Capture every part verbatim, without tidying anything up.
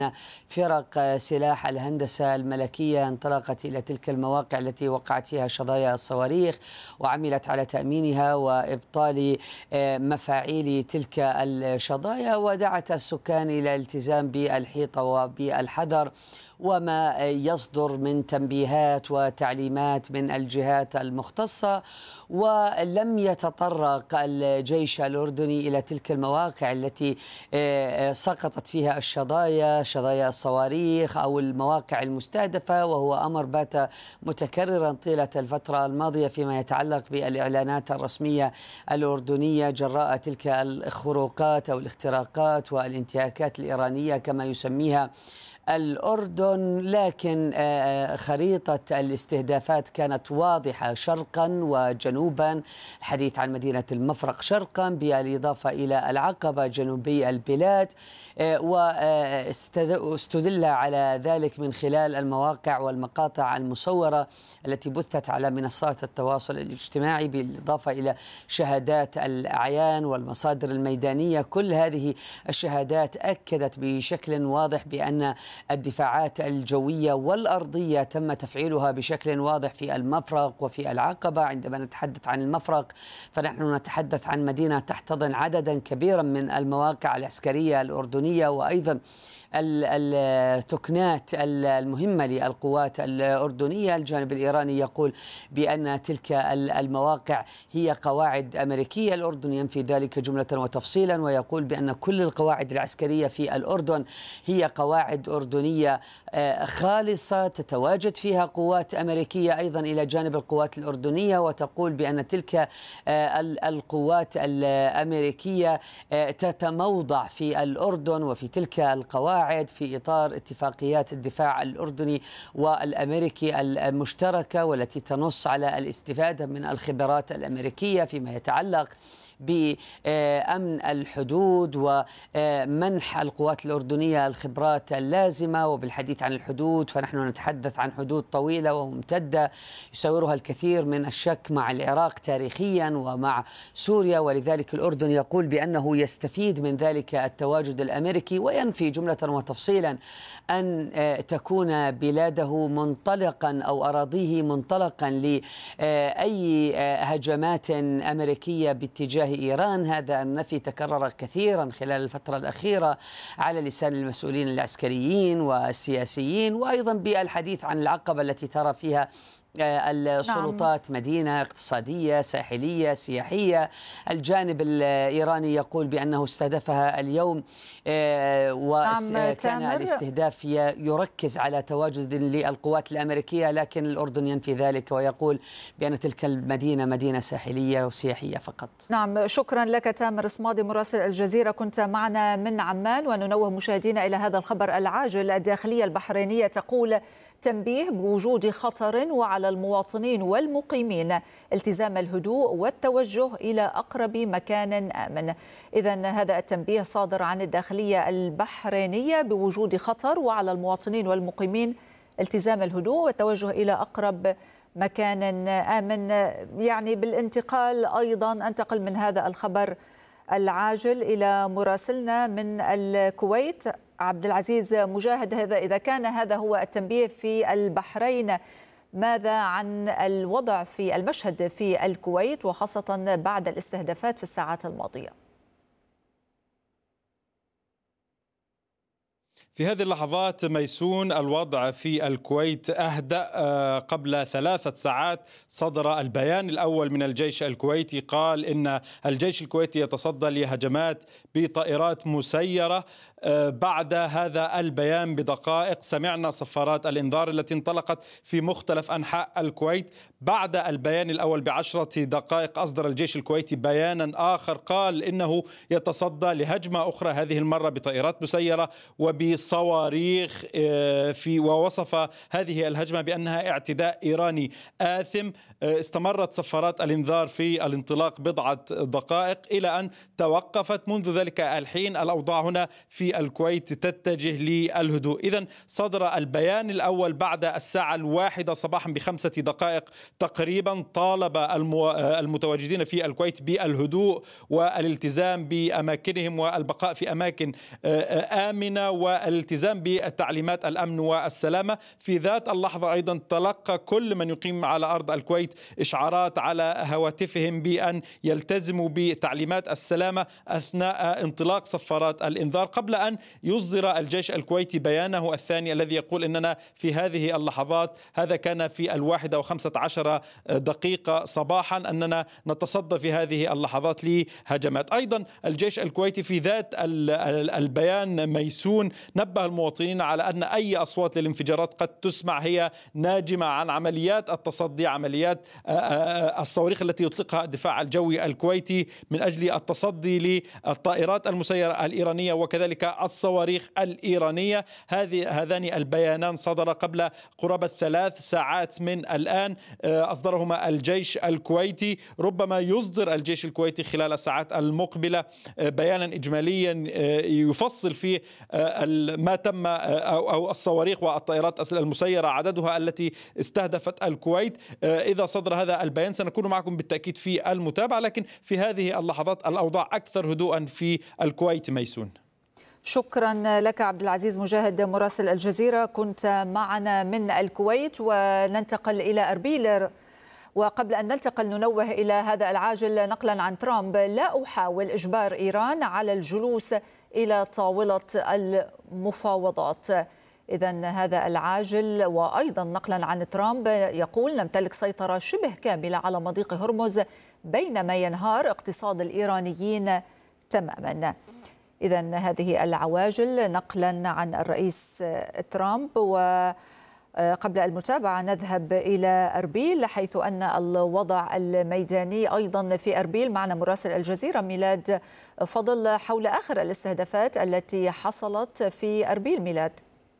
فرق سلاح الهندسة الملكية انطلقت إلى تلك المواقع التي وقعت فيها شظايا الصواريخ وعملت على تأمينها وإبطال مفاعيل تلك الشظايا، ودعت السكان إلى الالتزام بالحيطة وبالحذر وما يصدر من تنبيهات وتعليمات من الجهات المختصة. ولم يتطرق الجيش الأردني إلى تلك المواقع التي سقطت فيها الشظايا شظايا الصواريخ أو المواقع المستهدفة، وهو أمر بات متكررا طيلة الفترة الماضية فيما يتعلق بالإعلانات الرسمية الأردنية جراء تلك الخروقات أو الاختراقات والانتهاكات الإيرانية كما يسميها الأردن. لكن خريطة الاستهدافات كانت واضحة شرقا وجنوبا، الحديث عن مدينة المفرق شرقا بالإضافة إلى العقبة جنوبي البلاد، واستدل على ذلك من خلال المواقع والمقاطع المصورة التي بثت على منصات التواصل الاجتماعي، بالإضافة إلى شهادات الأعيان والمصادر الميدانية. كل هذه الشهادات أكدت بشكل واضح بأن الدفاعات الجوية والأرضية تم تفعيلها بشكل واضح في المفرق وفي العقبة. عندما نتحدث عن المفرق فنحن نتحدث عن مدينة تحتضن عددا كبيرا من المواقع العسكرية الأردنية وأيضا الثكنات المهمة للقوات الأردنية. الجانب الإيراني يقول بأن تلك المواقع هي قواعد أمريكية، الأردن ينفي ذلك جملة وتفصيلا ويقول بأن كل القواعد العسكرية في الأردن هي قواعد أردنية خالصة تتواجد فيها قوات أمريكية أيضا إلى جانب القوات الأردنية، وتقول بأن تلك القوات الأمريكية تتموضع في الأردن وفي تلك القواعد في إطار اتفاقيات الدفاع الأردني والأمريكي المشتركة، والتي تنص على الاستفادة من الخبرات الأمريكية فيما يتعلق بأمن الحدود ومنح القوات الأردنية الخبرات اللازمة. وبالحديث عن الحدود فنحن نتحدث عن حدود طويلة وممتدة يساورها الكثير من الشك مع العراق تاريخيا ومع سوريا، ولذلك الأردن يقول بأنه يستفيد من ذلك التواجد الأمريكي، وينفي جملة وتفصيلا أن تكون بلاده منطلقا أو أراضيه منطلقا لأي هجمات أمريكية باتجاه إيران. هذا النفي تكرر كثيرا خلال الفترة الأخيرة على لسان المسؤولين العسكريين والسياسيين، وأيضا بالحديث عن العقبة التي ترى فيها السلطات نعم. مدينة اقتصادية ساحلية سياحية. الجانب الإيراني يقول بأنه استهدفها اليوم وكان نعم. الاستهداف يركز على تواجد للقوات الأمريكية، لكن الأردن ينفي ذلك ويقول بأن تلك المدينة مدينة ساحلية وسياحية فقط. نعم، شكرا لك تامر صمادي مراسل الجزيرة، كنت معنا من عمان. وننوه مشاهدينا إلى هذا الخبر العاجل. الداخلية البحرينية تقول تنبيه بوجود خطر وعلى المواطنين والمقيمين التزام الهدوء والتوجه إلى أقرب مكان آمن. إذن هذا التنبيه صادر عن الداخلية البحرينية بوجود خطر وعلى المواطنين والمقيمين التزام الهدوء والتوجه إلى أقرب مكان آمن. يعني بالانتقال أيضا أنتقل من هذا الخبر العاجل إلى مراسلنا من الكويت عبد العزيز مجاهد. هذا إذا كان هذا هو التنبيه في البحرين، ماذا عن الوضع في المشهد في الكويت وخاصة بعد الاستهدافات في الساعات الماضية؟ في هذه اللحظات ميسون الوضع في الكويت أهدأ. قبل ثلاثة ساعات صدر البيان الأول من الجيش الكويتي، قال إن الجيش الكويتي يتصدى لهجمات بطائرات مسيرة. بعد هذا البيان بدقائق سمعنا صفارات الإنذار التي انطلقت في مختلف أنحاء الكويت. بعد البيان الأول بعشرة دقائق أصدر الجيش الكويتي بيانا آخر قال إنه يتصدى لهجمة أخرى، هذه المرة بطائرات مسيرة وبصواريخ في ووصف هذه الهجمة بأنها اعتداء إيراني آثم. استمرت صفارات الإنذار في الانطلاق بضعة دقائق إلى أن توقفت. منذ ذلك الحين الأوضاع هنا في الكويت تتجه للهدوء. إذن صدر البيان الأول بعد الساعة الواحدة صباحا بخمسة دقائق تقريبا، طالب المتواجدين في الكويت بالهدوء والالتزام بأماكنهم والبقاء في أماكن آمنة، الالتزام بتعليمات الأمن والسلامة. في ذات اللحظة أيضا تلقى كل من يقيم على أرض الكويت إشعارات على هواتفهم بأن يلتزموا بتعليمات السلامة أثناء انطلاق صفارات الإنذار، قبل أن يصدر الجيش الكويتي بيانه الثاني الذي يقول إننا في هذه اللحظات، هذا كان في الواحدة وخمسة عشر دقيقة صباحا، أننا نتصدى في هذه اللحظات لهجمات. أيضا الجيش الكويتي في ذات البيان ميسون نبه المواطنين على أن أي أصوات للانفجارات قد تسمع هي ناجمة عن عمليات التصدي، عمليات الصواريخ التي يطلقها الدفاع الجوي الكويتي من أجل التصدي للطائرات المسيرة الإيرانية وكذلك الصواريخ الإيرانية. هذه هذان البيانان صدر قبل قرابة ثلاث ساعات من الآن، أصدرهما الجيش الكويتي. ربما يصدر الجيش الكويتي خلال الساعات المقبلة بيانا إجماليا يفصل فيه ما تم أو الصواريخ والطائرات المسيرة عددها التي استهدفت الكويت. إذا صدر هذا البيان سنكون معكم بالتأكيد في المتابعة، لكن في هذه اللحظات الأوضاع أكثر هدوءا في الكويت. ميسون، شكرا لك عبد العزيز مجاهد مراسل الجزيرة، كنت معنا من الكويت. وننتقل إلى أربيل، وقبل أن ننتقل ننوه إلى هذا العاجل نقلا عن ترامب: لا أحاول إجبار إيران على الجلوس إلى طاولة المفاوضات. إذن هذا العاجل. وأيضا نقلا عن ترامب يقول: نمتلك سيطرة شبه كاملة على مضيق هرمز بينما ينهار اقتصاد الإيرانيين تماما. إذن هذه العواجل نقلا عن الرئيس ترامب. وقبل المتابعة نذهب إلى أربيل، حيث أن الوضع الميداني أيضا في أربيل. معنا مراسل الجزيرة ميلاد فضل حول آخر الاستهدافات التي حصلت في أربيل. ميلاد.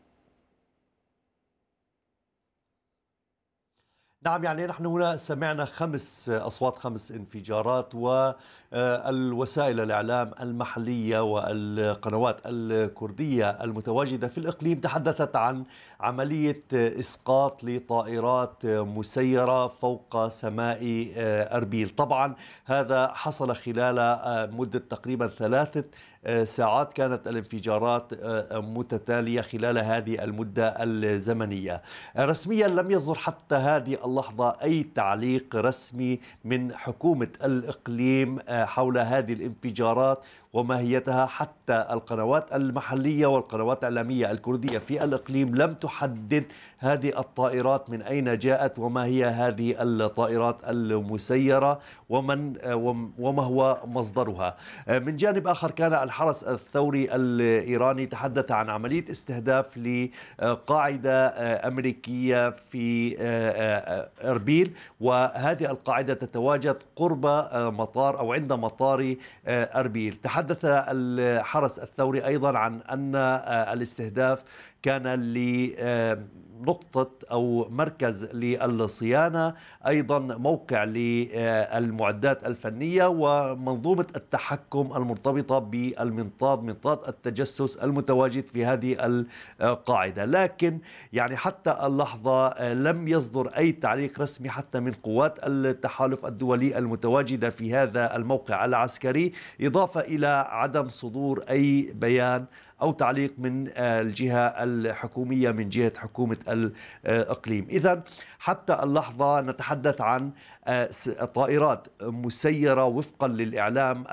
نعم، يعني نحن هنا سمعنا خمس أصوات، خمس انفجارات، والوسائل الإعلام المحلية والقنوات الكردية المتواجدة في الإقليم تحدثت عن عملية إسقاط لطائرات مسيرة فوق سماء أربيل. طبعا هذا حصل خلال مدة تقريبا ثلاثة ساعات، كانت الانفجارات متتالية خلال هذه المدة الزمنية. رسميا لم يصدر حتى هذه اللحظة أي تعليق رسمي من حكومة الإقليم حول هذه الانفجارات وماهيتها. حتى القنوات المحلية والقنوات الإعلامية الكردية في الإقليم لم تحدد هذه الطائرات من أين جاءت وما هي هذه الطائرات المسيرة ومن وما هو مصدرها. من جانب آخر كان الحرس الثوري الإيراني تحدث عن عملية استهداف لقاعدة أمريكية في أربيل، وهذه القاعدة تتواجد قرب مطار أو عند مطار أربيل. تحدث الحرس الثوري أيضا عن أن الاستهداف كان لنقطة أو مركز للصيانة، أيضا موقع للمعدات الفنية ومنظومة التحكم المرتبطة بالمنطاد، منطاد التجسس المتواجد في هذه القاعدة. لكن يعني حتى اللحظة لم يصدر أي تعليق رسمي حتى من قوات التحالف الدولي المتواجدة في هذا الموقع العسكري، إضافة إلى عدم صدور أي بيان أو تعليق من الجهة الحكومية من جهة حكومة الإقليم. إذن حتى اللحظة نتحدث عن طائرات مسيرة وفقا للإعلام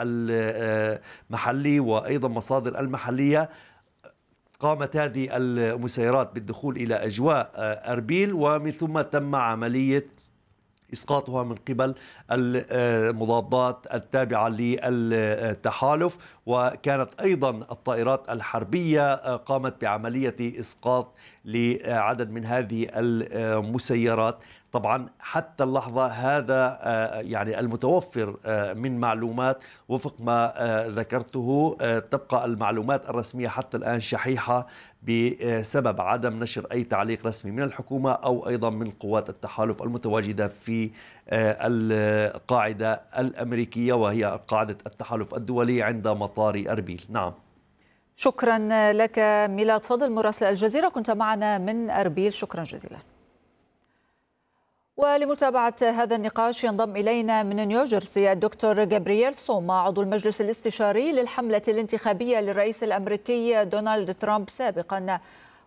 المحلي وأيضا مصادر المحلية. قامت هذه المسيرات بالدخول إلى أجواء أربيل ومن ثم تم عملية إسقاطها من قبل المضادات التابعة للتحالف. وكانت أيضا الطائرات الحربية قامت بعملية إسقاط لعدد من هذه المسيرات. طبعا حتى اللحظة هذا يعني المتوفر من معلومات وفق ما ذكرته. تبقى المعلومات الرسمية حتى الآن شحيحة بسبب عدم نشر أي تعليق رسمي من الحكومة أو أيضا من قوات التحالف المتواجدة في القاعدة الأمريكية وهي قاعدة التحالف الدولي عند مطار أربيل. نعم، شكرا لك ميلاد فضل مراسل الجزيرة، كنت معنا من أربيل. شكرا جزيلا. ولمتابعة هذا النقاش ينضم إلينا من نيوجيرسي الدكتور جابرييل سوما عضو المجلس الاستشاري للحملة الانتخابية للرئيس الأمريكي دونالد ترامب سابقا.